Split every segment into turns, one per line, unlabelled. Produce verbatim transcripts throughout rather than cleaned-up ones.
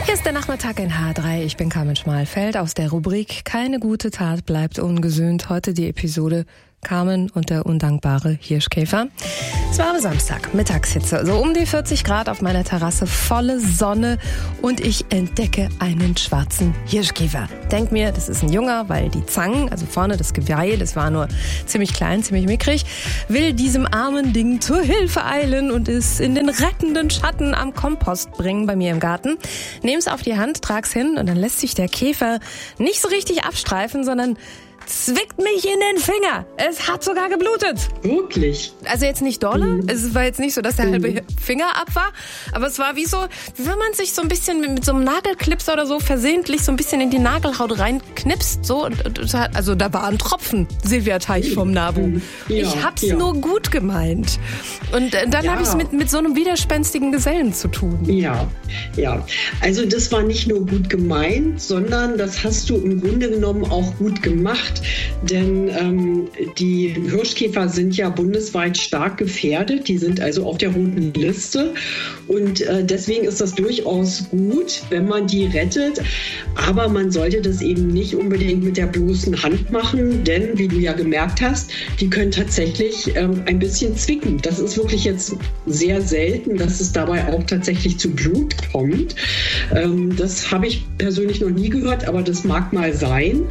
Hier ist der Nachmittag in H drei. Ich bin Carmen Schmalfeld aus der Rubrik Keine gute Tat bleibt ungesühnt. Heute die Episode Carmen und der undankbare Hirschkäfer. Es war am Samstag, Mittagshitze, so um die vierzig Grad auf meiner Terrasse, volle Sonne und ich entdecke einen schwarzen Hirschkäfer. Denk mir, das ist ein Junger, weil die Zangen, also vorne das Geweih, das war nur ziemlich klein, ziemlich mickrig, will diesem armen Ding zur Hilfe eilen und es in den rettenden Schatten am Kompost bringen bei mir im Garten. Nehm's auf die Hand, trag's hin und dann lässt sich der Käfer nicht so richtig abstreifen, sondern zwickt mich in den Finger. Es hat sogar geblutet.
Wirklich?
Also jetzt nicht dolle.
Mhm.
Es war jetzt nicht so, dass der halbe mhm. Finger ab war. Aber es war wie so, wie wenn man sich so ein bisschen mit, mit so einem Nagelklipser oder so versehentlich so ein bisschen in die Nagelhaut reinknipst. So, also da war ein Tropfen Silvia-Teich vom Nabu. Ja, ich hab's ja. nur gut gemeint. Und dann ja. habe ich es mit, mit so einem widerspenstigen Gesellen zu tun.
Ja, ja. Also das war nicht nur gut gemeint, sondern das hast du im Grunde genommen auch gut gemacht. Denn ähm, die Hirschkäfer sind ja bundesweit stark gefährdet. Die sind also auf der roten Liste. Und äh, deswegen ist das durchaus gut, wenn man die rettet. Aber man sollte das eben nicht unbedingt mit der bloßen Hand machen. Denn, wie du ja gemerkt hast, die können tatsächlich ähm, ein bisschen zwicken. Das ist wirklich jetzt sehr selten, dass es dabei auch tatsächlich zu Blut kommt. Ähm, das habe ich persönlich noch nie gehört, aber das mag mal sein.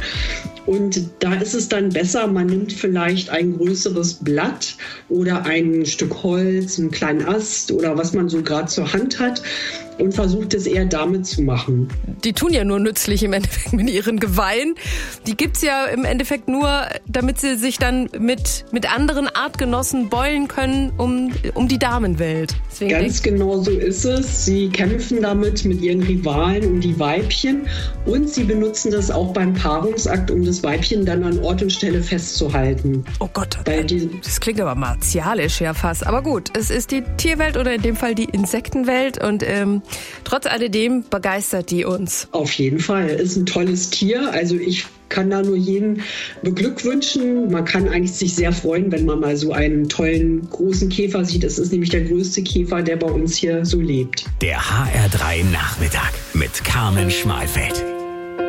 Und da ist es dann besser, man nimmt vielleicht ein größeres Blatt oder ein Stück Holz, einen kleinen Ast oder was man so gerade zur Hand hat und versucht es eher damit zu machen.
Die tun ja nur nützlich im Endeffekt mit ihren Geweihen. Die gibt's ja im Endeffekt nur, damit sie sich dann mit, mit anderen Artgenossen beulen können um, um die Damenwelt.
Deswegen Ganz genau so ist es. Sie kämpfen damit mit ihren Rivalen um die Weibchen und sie benutzen das auch beim Paarungsakt, um das Weibchen dann an Ort und Stelle festzuhalten.
Oh Gott,
Weil die,
das klingt aber martialisch ja fast. Aber gut, es ist die Tierwelt oder in dem Fall die Insektenwelt und ähm, trotz alledem begeistert die uns.
Auf jeden Fall. Ist ein tolles Tier. Also ich kann da nur jeden beglückwünschen. Man kann eigentlich sich sehr freuen, wenn man mal so einen tollen, großen Käfer sieht. Es ist nämlich der größte Käfer, der bei uns hier so lebt.
Der H R drei Nachmittag mit Carmen Schmalfeld.